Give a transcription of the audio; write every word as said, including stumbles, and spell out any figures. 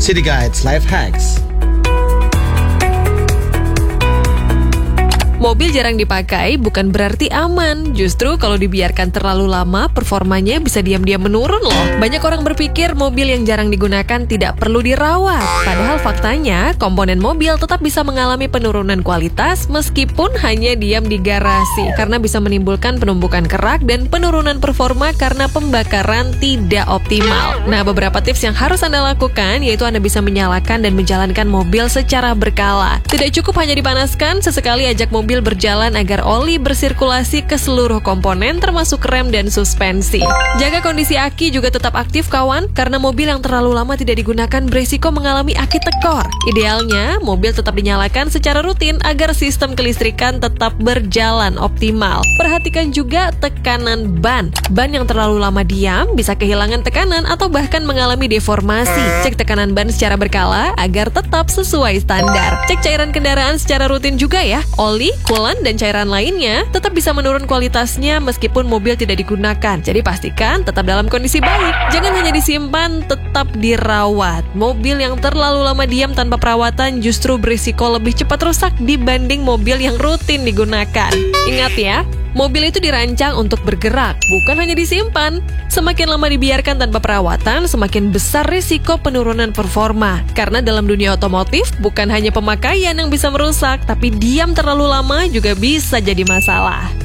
City Guides Life Hacks. Mobil jarang dipakai bukan berarti aman. Justru kalau dibiarkan terlalu lama, performanya bisa diam-diam menurun loh. Banyak orang berpikir mobil yang jarang digunakan tidak perlu dirawat. Padahal faktanya, komponen mobil tetap bisa mengalami penurunan kualitas meskipun hanya diam di garasi. Karena bisa menimbulkan penumbukan kerak dan penurunan performa karena pembakaran tidak optimal. Nah, beberapa tips yang harus Anda lakukan yaitu Anda bisa menyalakan dan menjalankan mobil secara berkala. Tidak cukup hanya dipanaskan, sesekali ajak mobil berjalan agar oli bersirkulasi ke seluruh komponen termasuk rem dan suspensi. Jaga kondisi aki juga tetap aktif kawan, karena mobil yang terlalu lama tidak digunakan beresiko mengalami aki tekor. Idealnya, mobil tetap dinyalakan secara rutin agar sistem kelistrikan tetap berjalan optimal. Perhatikan juga tekanan ban. Ban yang terlalu lama diam bisa kehilangan tekanan atau bahkan mengalami deformasi. Cek tekanan ban secara berkala agar tetap sesuai standar. Cek cairan kendaraan secara rutin juga ya. Oli, coolant, dan cairan lainnya tetap bisa menurun kualitasnya meskipun mobil tidak digunakan. Jadi pastikan tetap dalam kondisi baik. Jangan hanya disimpan, tetap dirawat. Mobil yang terlalu lama diam tanpa perawatan justru berisiko lebih cepat rusak dibanding mobil yang rutin digunakan. Ingat ya, mobil itu dirancang untuk bergerak, bukan hanya disimpan. Semakin lama dibiarkan tanpa perawatan, semakin besar risiko penurunan performa. Karena dalam dunia otomotif, bukan hanya pemakaian yang bisa merusak, tapi diam terlalu lama juga bisa jadi masalah.